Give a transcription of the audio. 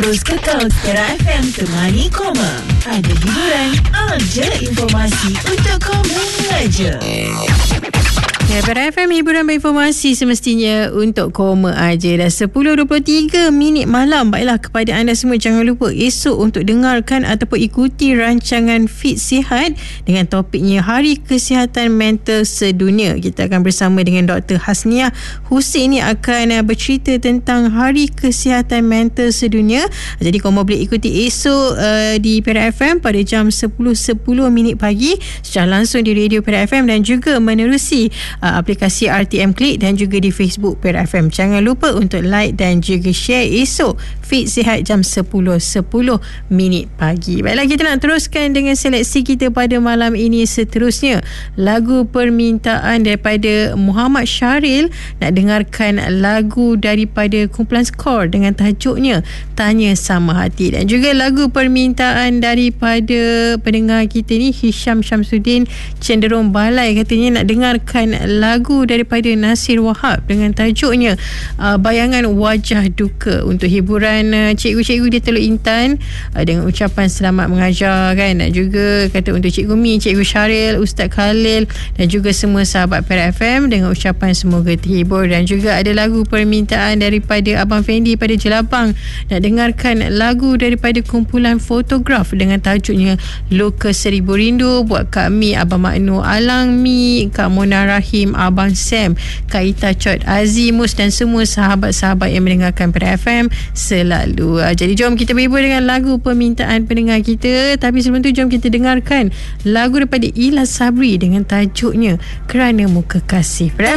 Terus kekal Kera FM Temani Koma. Ada hiburan, ada informasi untuk kau mengaja. Ya, Kera FM, hiburan berinformasi semestinya untuk koma aja. Dah 10.23 malam. Baiklah, kepada anda semua jangan lupa esok untuk dengarkan ataupun ikuti rancangan Fit Sihat dengan topiknya Hari Kesihatan Mental Sedunia. Kita akan bersama dengan Dr. Hasniah Hussein ni akan bercerita tentang Hari Kesihatan Mental Sedunia. Jadi korang boleh ikuti esok di Kera FM pada jam 10.10 pagi secara langsung di Radio Kera FM dan juga menerusi aplikasi RTM Klik dan juga di Facebook Kera FM. Jangan lupa untuk like dan juga share esok Fit Sihat jam 10.10 pagi. Baiklah, kita nak teruskan dengan seleksi kita pada malam ini seterusnya. Lagu permintaan daripada Muhammad Syaril. Nak dengarkan lagu daripada kumpulan Skor dengan tajuknya Tanya Sama Hati. Dan juga lagu permintaan daripada pendengar kita ni, Hisham Syamsuddin Cenderung Balai, katanya nak dengarkan lagu daripada Nasir Wahab dengan tajuknya Bayangan Wajah Duka. Untuk hiburan cikgu-cikgu di Teluk Intan dengan ucapan selamat mengajar kan. Dan juga kata untuk Cikgu Mi, Cikgu Syaril, Ustaz Khalil dan juga semua sahabat Kera FM dengan ucapan semoga terhibur. Dan juga ada lagu permintaan daripada Abang Fendi pada Jelabang. Nak dengarkan lagu daripada kumpulan Fotograf dengan tajuknya Luka Seribu Rindu buat Kak Mi, Abang Maknu Alang Mi, Kak Mona Rahim, Abang Sam, Kak Ita Chot Azimus dan semua sahabat-sahabat yang mendengarkan Kera FM selalu. Jadi jom kita berhibur dengan lagu permintaan pendengar kita. Tapi sebelum tu jom kita dengarkan lagu daripada Ila Sabri dengan tajuknya Kerana Muka Kasih.